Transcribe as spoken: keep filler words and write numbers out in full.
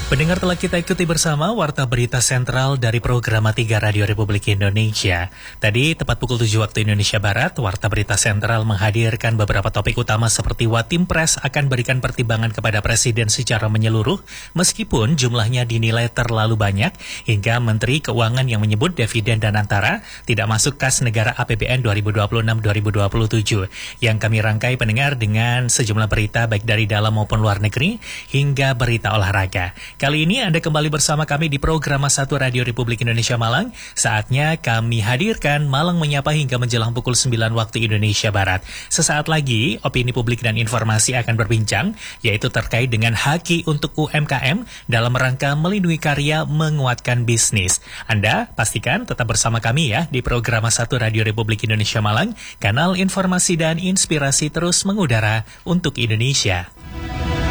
Pendengar, telah kita ikuti bersama Warta Berita Sentral dari Program tiga Radio Republik Indonesia. Tadi tepat pukul tujuh waktu Indonesia Barat, Warta Berita Sentral menghadirkan beberapa topik utama seperti Watimpres akan berikan pertimbangan kepada Presiden secara menyeluruh meskipun jumlahnya dinilai terlalu banyak, hingga Menteri Keuangan yang menyebut dividen dan antara tidak masuk kas negara A P B N dua ribu dua puluh enam dua ribu dua puluh tujuh. Yang kami rangkai pendengar dengan sejumlah berita baik dari dalam maupun luar negeri hingga berita olahraga. Kali ini Anda kembali bersama kami di program satu Radio Republik Indonesia Malang. Saatnya kami hadirkan Malang Menyapa hingga menjelang pukul sembilan waktu Indonesia Barat. Sesaat lagi, opini publik dan informasi akan berbincang, yaitu terkait dengan haki untuk U M K M dalam rangka melindungi karya menguatkan bisnis. Anda pastikan tetap bersama kami ya di program satu Radio Republik Indonesia Malang, kanal informasi dan inspirasi terus mengudara untuk Indonesia.